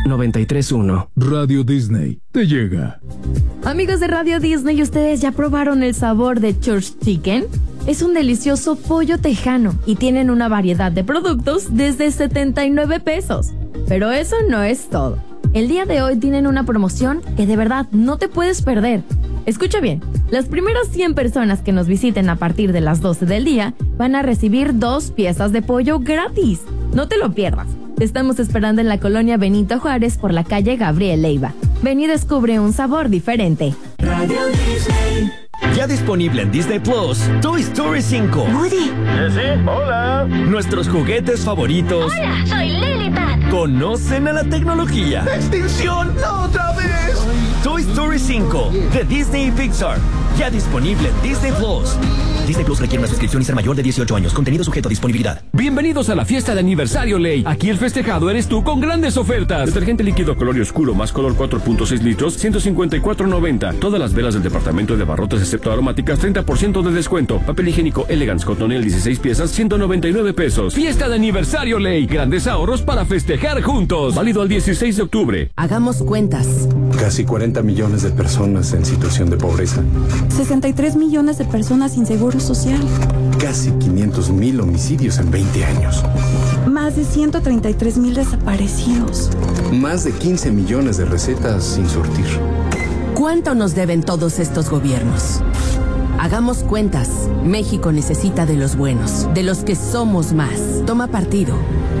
93.1. Radio Disney te llega. Amigos de Radio Disney, ¿ustedes ya probaron el sabor de Church Chicken? Es un delicioso pollo tejano y tienen una variedad de productos desde 79 pesos. Pero eso no es todo. El día de hoy tienen una promoción que de verdad no te puedes perder. Escucha bien, las primeras 100 personas que nos visiten a partir de las 12 del día van a recibir 2 piezas de pollo gratis. No te lo pierdas. Te estamos esperando en la colonia Benito Juárez por la calle Gabriel Leiva. Ven y descubre un sabor diferente. Radio Disney. Ya disponible en Disney Plus, Toy Story 5. Woody. Sí, hola. Nuestros juguetes favoritos. Hola, soy Lilipad. Conocen a la tecnología. ¡Extinción otra vez! Toy Story 5 de Disney y Pixar. Ya disponible en Disney Plus. Disney Plus requiere una suscripción y ser mayor de 18 años. Contenido sujeto a disponibilidad. Bienvenidos a la fiesta de aniversario Ley. Aquí el festejado eres tú con grandes ofertas. Detergente líquido color y oscuro más color 4.6 litros, 154.90. Todas las velas del departamento de abarrotes excepto aromáticas, 30% de descuento. Papel higiénico Elegance Cotonel 16 piezas, 199 pesos. Fiesta de aniversario Ley. Grandes ahorros para festejar juntos. Válido al 16 de octubre. Hagamos cuentas. Casi 40 millones de personas en situación de pobreza. 63 millones de personas sin seguro social. Casi 500,000 homicidios en 20 años. Más de 133,000 desaparecidos. Más de 15 millones de recetas sin surtir. ¿Cuánto nos deben todos estos gobiernos? Hagamos cuentas. México necesita de los buenos, de los que somos más. Toma partido.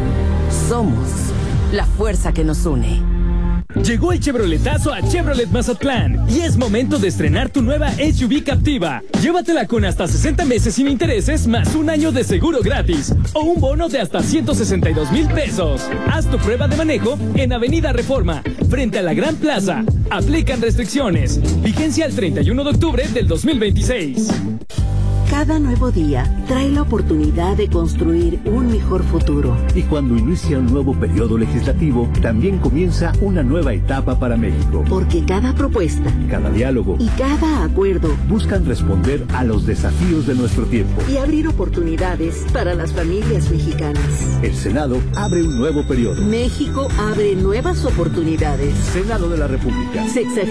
Somos la fuerza que nos une. Llegó el Chevroletazo a Chevrolet Mazatlán y es momento de estrenar tu nueva SUV Captiva. Llévatela con hasta 60 meses sin intereses más un año de seguro gratis o un bono de hasta 162,000 pesos. Haz tu prueba de manejo en Avenida Reforma, frente a la Gran Plaza. Aplican restricciones. Vigencia el 31 de octubre del 2026. Cada nuevo día trae la oportunidad de construir un mejor futuro. Y cuando inicia un nuevo periodo legislativo, también comienza una nueva etapa para México. Porque cada propuesta, cada diálogo y cada acuerdo buscan responder a los desafíos de nuestro tiempo y abrir oportunidades para las familias mexicanas. El Senado abre un nuevo periodo. México abre nuevas oportunidades. Senado de la República.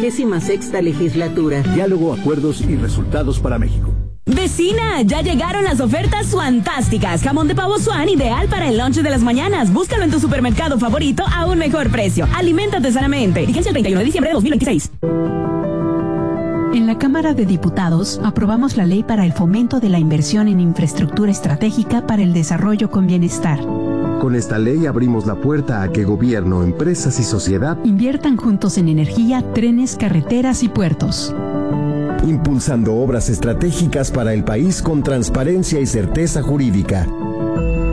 66ª legislatura. Diálogo, acuerdos y resultados para México. Vecina, ya llegaron las ofertas fantásticas. Jamón de pavo Swan, ideal para el lunch de las mañanas. Búscalo en tu supermercado favorito a un mejor precio. Aliméntate sanamente. Vigencia el 31 de diciembre de 2026. En la Cámara de Diputados aprobamos la ley para el fomento de la inversión en infraestructura estratégica para el desarrollo con bienestar. Con esta ley abrimos la puerta a que gobierno, empresas y sociedad inviertan juntos en energía, trenes, carreteras y puertos. Impulsando obras estratégicas para el país con transparencia y certeza jurídica.